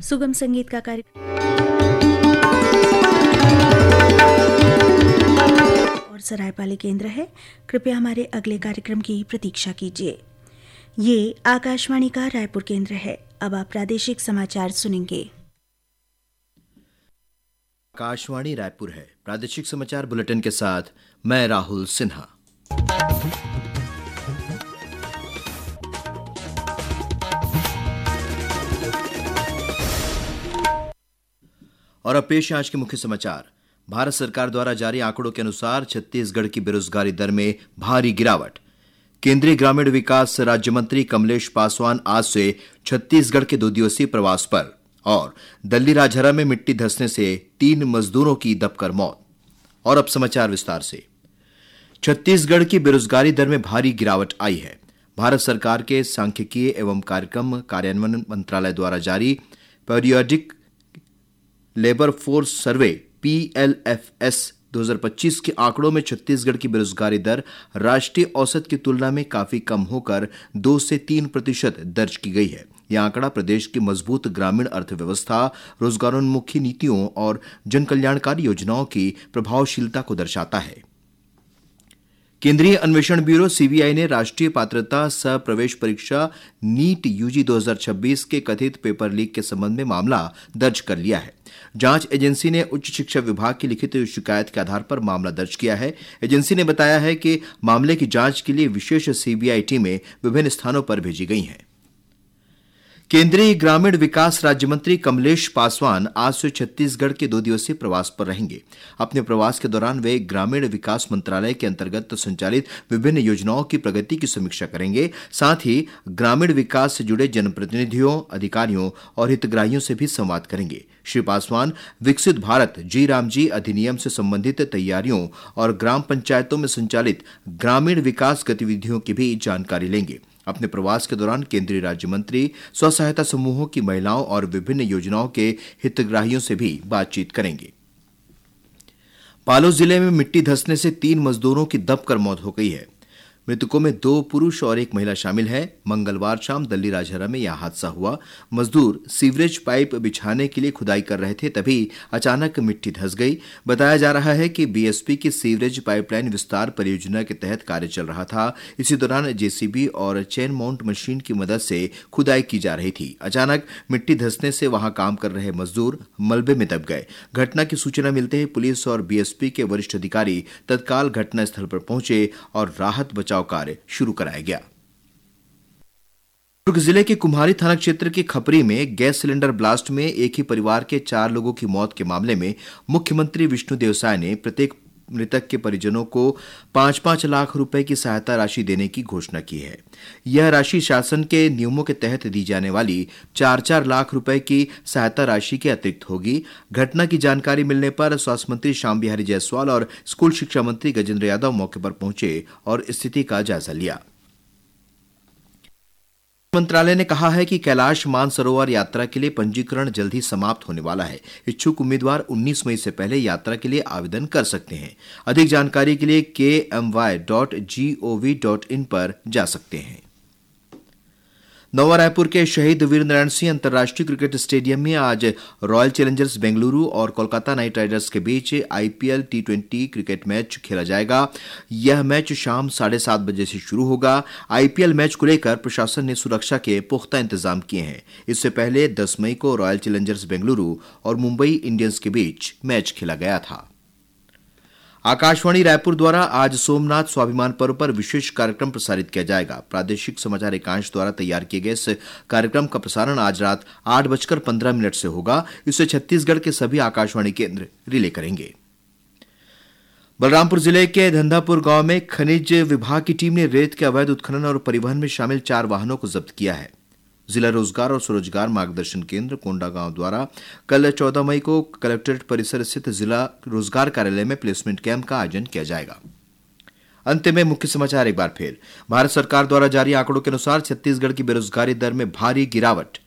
सुगम संगीत का कार्यक्रम और सरायपाली केंद्र है। कृपया हमारे अगले कार्यक्रम की प्रतीक्षा कीजिए। ये आकाशवाणी का रायपुर केंद्र है। अब आप प्रादेशिक समाचार सुनेंगे। आकाशवाणी रायपुर है। प्रादेशिक समाचार बुलेटिन के साथ मैं राहुल सिन्हा। और अब पेश आज के मुख्य समाचार। भारत सरकार द्वारा जारी आंकड़ों के अनुसार छत्तीसगढ़ की बेरोजगारी दर में भारी गिरावट। केंद्रीय ग्रामीण विकास राज्य मंत्री कमलेश पासवान आज से छत्तीसगढ़ के 2 दिवसीय प्रवास पर। और दल्ली राजहरा में मिट्टी धंसने से 3 मजदूरों की दबकर मौत। और अब समाचार विस्तार से। छत्तीसगढ़ की बेरोजगारी दर में भारी गिरावट आई है। भारत सरकार के सांख्यिकीय एवं कार्यक्रम कार्यान्वयन मंत्रालय द्वारा जारी periodic labour force survey PLFS 2025 के आंकड़ों में छत्तीसगढ़ की बेरोजगारी दर राष्ट्रीय औसत की तुलना में काफी कम होकर 2 से 3% दर्ज की गई है। यह आंकड़ा प्रदेश की मजबूत ग्रामीण अर्थव्यवस्था, रोजगारोन्मुखी नीतियों और जनकल्याणकारी योजनाओं की प्रभावशीलता को दर्शाता है। केंद्रीय अन्वेषण ब्यूरो CBI ने राष्ट्रीय पात्रता सह प्रवेश परीक्षा नीट UG 2026 के कथित पेपर लीक के संबंध में मामला दर्ज कर लिया है। जांच एजेंसी ने उच्च शिक्षा विभाग की लिखित शिकायत के आधार पर मामला दर्ज किया है। एजेंसी ने बताया है कि मामले की जांच के लिए विशेष CBI टीमें विभिन्न स्थानों पर भेजी गई हैं। केंद्रीय ग्रामीण विकास राज्य मंत्री कमलेश पासवान आज से छत्तीसगढ़ के 2 दिवसीय प्रवास पर रहेंगे। अपने प्रवास के दौरान वे ग्रामीण विकास मंत्रालय के अंतर्गत संचालित विभिन्न योजनाओं की प्रगति की समीक्षा करेंगे। साथ ही ग्रामीण विकास से जुड़े जनप्रतिनिधियों, अधिकारियों और हितग्राहियों से भी संवाद करेंगे। श्री पासवान विकसित भारत जी राम जी अधिनियम से संबंधित तैयारियों और ग्राम पंचायतों में संचालित ग्रामीण विकास गतिविधियों की भी जानकारी लेंगे। अपने प्रवास के दौरान केंद्रीय राज्य मंत्री स्व सहायता समूहों की महिलाओं और विभिन्न योजनाओं के हितग्राहियों से भी बातचीत करेंगे। बालोद जिले में मिट्टी धंसने से 3 मजदूरों की दबकर मौत हो गई है। मृतकों में 2 पुरुष और 1 महिला शामिल है। मंगलवार शाम दल्ली राजहरा में यह हादसा हुआ। मजदूर सीवरेज पाइप बिछाने के लिए खुदाई कर रहे थे, तभी अचानक मिट्टी धंस गई। बताया जा रहा है कि BSP की सीवरेज पाइपलाइन विस्तार परियोजना के तहत कार्य चल रहा था। इसी दौरान JCB और चेन माउंट मशीन की मदद से खुदाई की जा रही थी। अचानक मिट्टी धंसने से वहां काम कर रहे मजदूर मलबे में दब गए। घटना की सूचना मिलते ही पुलिस और BSP के वरिष्ठ अधिकारी तत्काल घटनास्थल पर पहुंचे और राहत बचाव कार्य शुरू कराया गया। दुर्ग जिले के कुम्हारी थाना क्षेत्र के खपरी में गैस सिलेंडर ब्लास्ट में एक ही परिवार के 4 लोगों की मौत के मामले में मुख्यमंत्री विष्णु देवसाय ने प्रत्येक मृतक के परिजनों को 5-5 लाख रुपए की सहायता राशि देने की घोषणा की है। यह राशि शासन के नियमों के तहत दी जाने वाली 4-4 लाख रुपए की सहायता राशि के अतिरिक्त होगी। घटना की जानकारी मिलने पर स्वास्थ्य मंत्री श्याम बिहारी जायसवाल और स्कूल शिक्षा मंत्री गजेंद्र यादव मौके पर पहुंचे और स्थिति का जायजा लिया। मंत्रालय ने कहा है कि कैलाश मानसरोवर यात्रा के लिए पंजीकरण जल्द ही समाप्त होने वाला है। इच्छुक उम्मीदवार 19 मई से पहले यात्रा के लिए आवेदन कर सकते हैं। अधिक जानकारी के लिए kmy.gov.in पर जा सकते हैं। नवा रायपुर के शहीद वीरनारायण सिंह अंतर्राष्ट्रीय क्रिकेट स्टेडियम में आज रॉयल चैलेंजर्स बेंगलुरु और कोलकाता नाइट राइडर्स के बीच IPL T20 क्रिकेट मैच खेला जाएगा। यह मैच शाम 7:30 बजे से शुरू होगा। IPL मैच को लेकर प्रशासन ने सुरक्षा के पुख्ता इंतजाम किए हैं। इससे पहले 10 मई को रॉयल चैलेंजर्स बेंगलुरु और मुंबई इंडियंस के बीच मैच खेला गया था। आकाशवाणी रायपुर द्वारा आज सोमनाथ स्वाभिमान पर्व पर विशेष कार्यक्रम प्रसारित किया जाएगा। प्रादेशिक समाचार एकांश द्वारा तैयार किए गए इस कार्यक्रम का प्रसारण आज रात 8:15 से होगा। इसे छत्तीसगढ़ के सभी आकाशवाणी केंद्र रिले करेंगे। बलरामपुर जिले के धंधापुर गांव में खनिज विभाग की टीम ने रेत के अवैध उत्खनन और परिवहन में शामिल 4 वाहनों को जब्त किया है। जिला रोजगार और स्वरोजगार मार्गदर्शन केंद्र कोंडागांव द्वारा कल 14 मई को कलेक्ट्रेट परिसर स्थित जिला रोजगार कार्यालय में प्लेसमेंट कैंप का आयोजन किया जाएगा। अंत में मुख्य समाचार एक बार फिर। भारत सरकार द्वारा जारी आंकड़ों के अनुसार छत्तीसगढ़ की बेरोजगारी दर में भारी गिरावट।